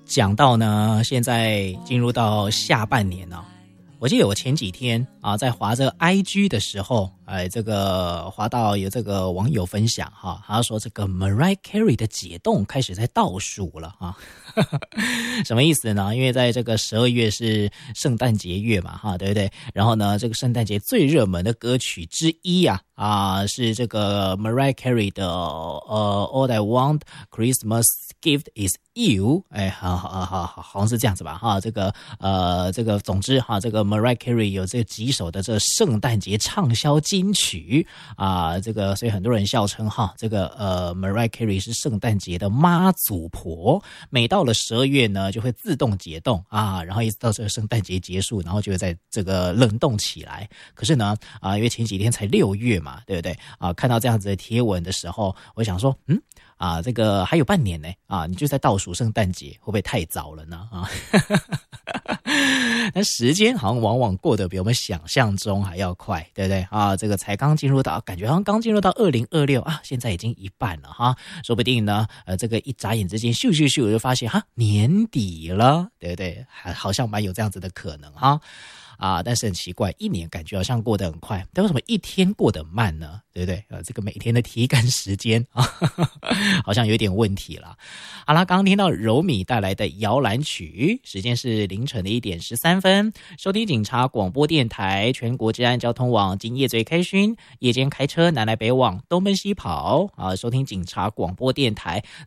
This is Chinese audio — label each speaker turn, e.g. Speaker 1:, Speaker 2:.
Speaker 1: 讲到呢，现在进入到下半年了。我记得我前几天啊，在滑这个 IG 的时候，这个滑到有这个网友分享哈，他说这个 Mariah Carey 的解冻开始在倒数了啊，什么意思呢？因为在这个12月是圣诞节月嘛哈，对不对？然后呢，这个圣诞节最热门的歌曲之一是这个 Mariah Carey 的All I Want Christmas Gift Is You， 好像是这样子吧哈。这个总之哈，这个 Mariah Carey 有这几首的这圣诞节畅销金曲这个所以很多人笑称哈，这个Mariah Carey 是圣诞节的妈祖婆，每到了12月呢就会自动解冻然后一直到这个圣诞节结束，然后就会在这个冷冻起来。可是呢因为前几天才6月嘛，对不对看到这样子的贴文的时候，我想说这个还有半年呢你就在倒数圣诞节，会不会太早了呢但时间好像往往过得比我们想象中还要快，对不对这个才刚进入到，感觉好像刚进入到2026现在已经一半了哈，说不定呢这个一眨眼之间咻咻咻就发现年底了，对不对？好像蛮有这样子的可能哈。但是很奇怪，一年感觉好像过得很快，但为什么一天过得慢呢？对不对？这个每天的体感时间好像有点问题了。好啦，刚刚听到柔米带来的摇篮曲，时间是凌晨的1点13分，收听警察广播电台全国治安交通网，今夜最开心，夜间开车南来北往，东奔西跑收听警察广播电台。